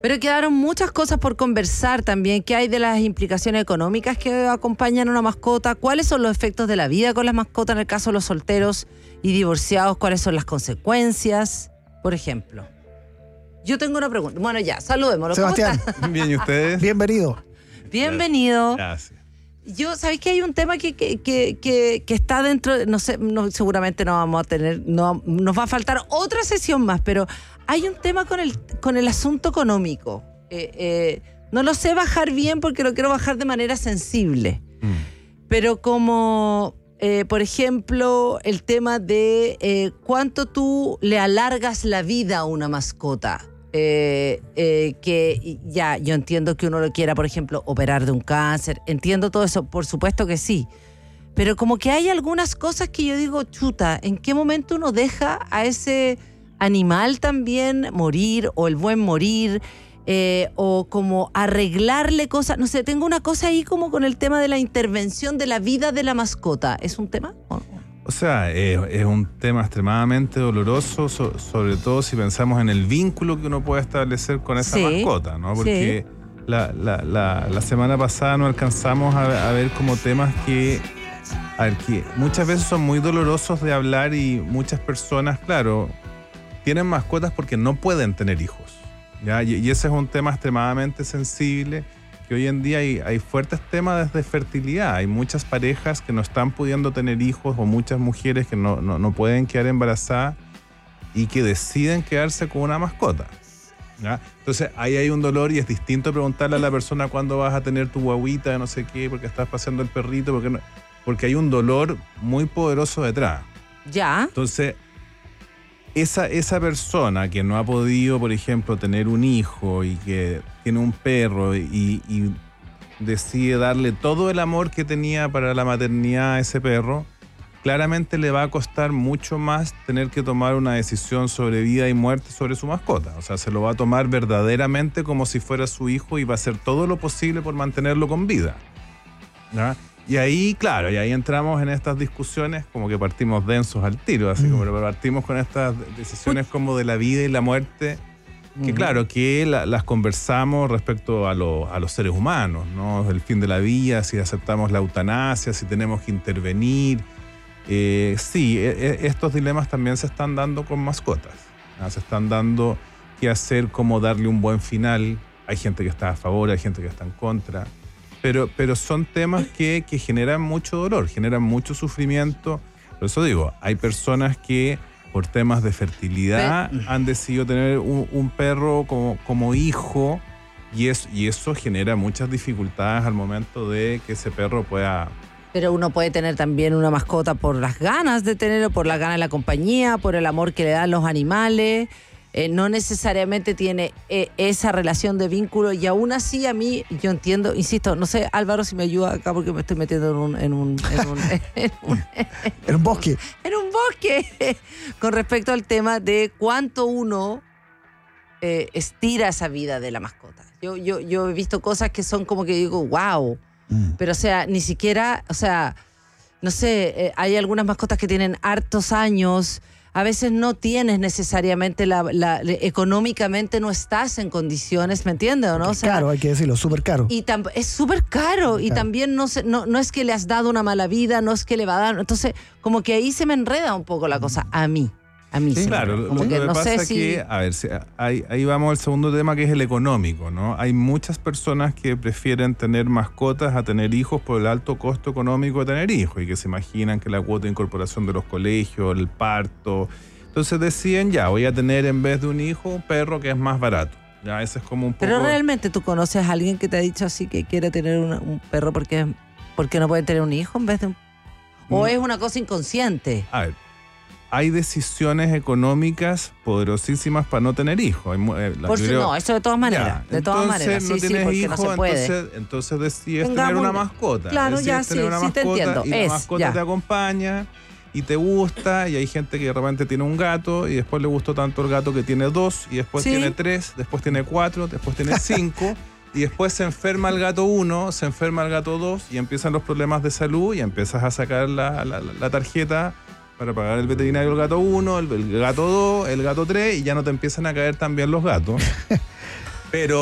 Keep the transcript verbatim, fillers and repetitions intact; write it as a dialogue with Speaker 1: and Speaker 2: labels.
Speaker 1: Pero quedaron muchas cosas por conversar también. ¿Qué hay de las implicaciones económicas que acompañan a una mascota? ¿Cuáles son los efectos de la vida con las mascotas en el caso de los solteros y divorciados? ¿Cuáles son las consecuencias? Por ejemplo. Yo tengo una pregunta. Bueno, ya, saludémoslo.
Speaker 2: Sebastián.
Speaker 1: ¿Cómo está?
Speaker 3: Bien, ¿y ustedes?
Speaker 2: Bienvenido.
Speaker 1: Bienvenido.
Speaker 3: Gracias.
Speaker 1: Yo, ¿sabéis que hay un tema que, que, que, que, que está dentro? No sé, no, seguramente no vamos a tener, no, nos va a faltar otra sesión más, pero hay un tema con el, con el asunto económico. Eh, eh, no lo sé bajar bien porque lo quiero bajar de manera sensible. Mm. Pero como, eh, por ejemplo, el tema de eh, cuánto tú le alargas la vida a una mascota. Eh, eh, que ya, yo entiendo que uno lo quiera, por ejemplo, operar de un cáncer, entiendo todo eso, por supuesto que sí, pero como que hay algunas cosas que yo digo, chuta, ¿en qué momento uno deja a ese animal también morir, o el buen morir, eh, o como arreglarle cosas? No sé, tengo una cosa ahí como con el tema de la intervención de la vida de la mascota. ¿Es un tema? ¿O no?
Speaker 3: O sea, es, es un tema extremadamente doloroso, so, sobre todo si pensamos en el vínculo que uno puede establecer con esa sí, mascota, ¿no? Porque sí. la, la, la, la semana pasada no alcanzamos a, a ver como temas que, a ver, que muchas veces son muy dolorosos de hablar y muchas personas, claro, tienen mascotas porque no pueden tener hijos, ¿ya? Y, y ese es un tema extremadamente sensible. Que hoy en día hay, hay fuertes temas de fertilidad. Hay muchas parejas que no están pudiendo tener hijos o muchas mujeres que no, no, no pueden quedar embarazadas y que deciden quedarse con una mascota, ¿ya? Entonces ahí hay un dolor y es distinto preguntarle a la persona cuándo vas a tener tu guaguita, no sé qué, porque estás paseando el perrito, porque, no, porque hay un dolor muy poderoso detrás.
Speaker 1: Ya.
Speaker 3: Entonces, Esa, esa persona que no ha podido, por ejemplo, tener un hijo y que tiene un perro y, y decide darle todo el amor que tenía para la maternidad a ese perro, claramente le va a costar mucho más tener que tomar una decisión sobre vida y muerte sobre su mascota. O sea, se lo va a tomar verdaderamente como si fuera su hijo y va a hacer todo lo posible por mantenerlo con vida, ¿no? Y ahí, claro, y ahí entramos en estas discusiones como que partimos densos al tiro, así mm. como pero partimos con estas decisiones como de la vida y la muerte, que mm. claro, que la, las conversamos respecto a, lo, a los seres humanos, ¿no? El fin de la vida, si aceptamos la eutanasia, si tenemos que intervenir. Eh, sí, e, estos dilemas también se están dando con mascotas, ¿no? Se están dando qué hacer, cómo darle un buen final. Hay gente que está a favor, hay gente que está en contra. Pero, pero son temas que, que generan mucho dolor, generan mucho sufrimiento. Por eso digo, hay personas que por temas de fertilidad Pero, han decidido tener un, un perro como, como hijo y, es, y eso genera muchas dificultades al momento de que ese perro pueda...
Speaker 1: Pero uno puede tener también una mascota por las ganas de tenerlo, por las ganas de la compañía, por el amor que le dan los animales. Eh, no necesariamente tiene eh, esa relación de vínculo y aún así a mí, yo entiendo, insisto, no sé, Álvaro, si me ayuda acá porque me estoy metiendo en un en un, en un, en un,
Speaker 2: en un bosque
Speaker 1: en un bosque con respecto al tema de cuánto uno eh, estira esa vida de la mascota. Yo, yo, yo he visto cosas que son como que digo, wow, mm. pero o sea, ni siquiera, o sea, no sé, eh, hay algunas mascotas que tienen hartos años. A veces no tienes necesariamente, la, la, la, económicamente no estás en condiciones, ¿me entiendes o no? O
Speaker 2: sea, caro, hay que decirlo, súper caro.
Speaker 1: Y tam, es súper caro y claro. También no, se, no, no es que le has dado una mala vida, no es que le va a dar... Entonces, como que ahí se me enreda un poco la cosa, a mí. A mí sí,
Speaker 3: claro,
Speaker 1: me,
Speaker 3: lo,
Speaker 1: como
Speaker 3: lo
Speaker 1: que,
Speaker 3: que
Speaker 1: no
Speaker 3: pasa
Speaker 1: sé
Speaker 3: es
Speaker 1: si...
Speaker 3: que, a ver, ahí, ahí vamos al segundo tema que es el económico, ¿no? Hay muchas personas que prefieren tener mascotas a tener hijos por el alto costo económico de tener hijos y que se imaginan que la cuota de incorporación de los colegios, el parto... Entonces deciden, ya, voy a tener en vez de un hijo un perro que es más barato. Ya, ese es como un poco...
Speaker 1: Pero realmente tú conoces a alguien que te ha dicho así que quiere tener una, un perro porque, porque no puede tener un hijo en vez de un... ¿O no. Es una cosa inconsciente?
Speaker 3: A ver, hay decisiones económicas poderosísimas para no tener hijos. Hay, eh,
Speaker 1: Por su,
Speaker 3: creo,
Speaker 1: no, eso de todas maneras.
Speaker 3: Ya,
Speaker 1: de todas maneras,
Speaker 3: no
Speaker 1: sí,
Speaker 3: tienes
Speaker 1: sí, porque
Speaker 3: hijo,
Speaker 1: no se puede.
Speaker 3: Entonces, entonces decides
Speaker 1: Tengamos,
Speaker 3: tener una mascota.
Speaker 1: Claro,
Speaker 3: decides
Speaker 1: ya,
Speaker 3: tener
Speaker 1: sí,
Speaker 3: una
Speaker 1: sí
Speaker 3: mascota
Speaker 1: te entiendo.
Speaker 3: Y
Speaker 1: es,
Speaker 3: la mascota
Speaker 1: ya.
Speaker 3: te acompaña y te gusta, y hay gente que de repente tiene un gato y después le gustó tanto el gato que tiene dos, y después
Speaker 1: ¿Sí?
Speaker 3: tiene tres, después tiene cuatro, después tiene cinco, y después se enferma el gato uno, se enferma el gato dos, y empiezan los problemas de salud, y empiezas a sacar la, la, la tarjeta para pagar el veterinario el gato uno, el, el gato dos, el gato tres, y ya no te empiezan a caer tan bien los gatos. Pero